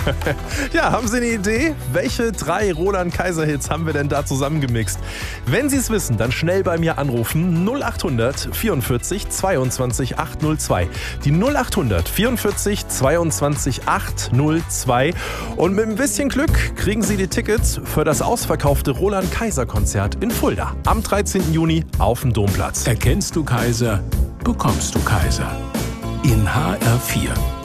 Ja, haben Sie eine Idee? Welche 3 Roland-Kaiser-Hits haben wir denn da zusammengemixt? Wenn Sie es wissen, dann schnell bei mir anrufen. 0800 44 22 802. Die 0800 44 22 802. Und mit ein bisschen Glück kriegen Sie die Tickets für das ausverkaufte Roland-Kaiser-Konzert in Fulda am 13. Juni auf dem Domplatz. Erkennst du Kaiser, bekommst du Kaiser. In HR4.